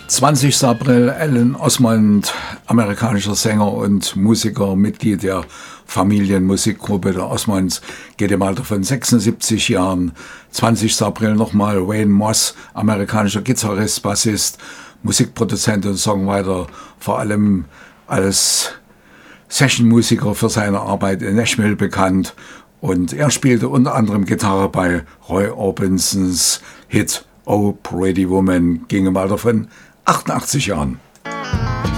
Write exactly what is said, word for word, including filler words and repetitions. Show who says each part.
Speaker 1: zwanzigster April, Alan Osmond, amerikanischer Sänger und Musiker, Mitglied der Familienmusikgruppe der Osmonds, geht im Alter von sechsundsiebzig Jahren. zwanzigster April nochmal Wayne Moss, amerikanischer Gitarrist, Bassist, Musikproduzent und Songwriter, vor allem als Sessionmusiker für seine Arbeit in Nashville bekannt. Und er spielte unter anderem Gitarre bei Roy Orbisons Hit Oh Pretty Woman, ging im Alter von achtundachtzig Jahren.